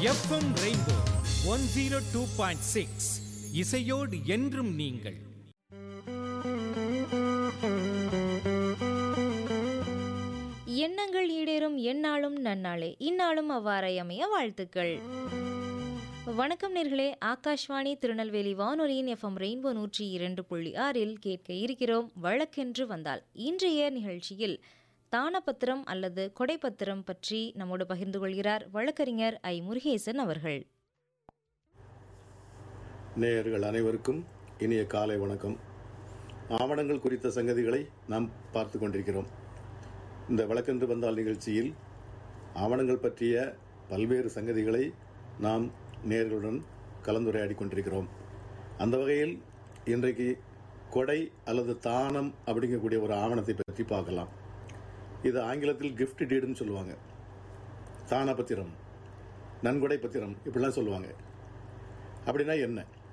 FM rainbow 102.6 இசையோடு என்றும் நீங்கள். எண்ணங்கள் ஈடேறும் எந்நாளும் நன்னாளே, இந்நாளும் அவ்வாறே அமைய வாழ்த்துக்கள். வணக்கம் நேர்களே, ஆகாஷ்வாணி திருநெல்வேலி வானொலியின் எஃப்எம் ரெயின்போ 102.6 கேட்க இருக்கிறோம் வழக்கென்று வந்தால். இன்றைய நிகழ்ச்சியில் தானபத்திரம் அல்லது கொடைப்பத்திரம் பற்றி நம்மோடு பகிர்ந்து கொள்கிறார் வழக்கறிஞர் ஐ. முருகேசன் அவர்கள். நேயர்கள் அனைவருக்கும் இனிய காலை வணக்கம். ஆவணங்கள் குறித்த சங்கதிகளை நாம் பார்த்து கொண்டிருக்கிறோம். இந்த வழக்கென்று வந்தால் நிகழ்ச்சியில் ஆவணங்கள் பற்றிய பல்வேறு சங்கதிகளை நாம் நேயர்களுடன் கலந்துரையாடி கொண்டிருக்கிறோம். அந்த வகையில் இன்றைக்கு கொடை அல்லது தானம் அப்படிங்கக்கூடிய ஒரு ஆவணத்தை பற்றி பார்க்கலாம். இது ஆங்கிலத்தில் கிஃப்ட் டீடுன்னு சொல்லுவாங்க. தான பத்திரம், நன்கொடை பத்திரம் இப்படிலாம் சொல்லுவாங்க. அப்படின்னா என்ன?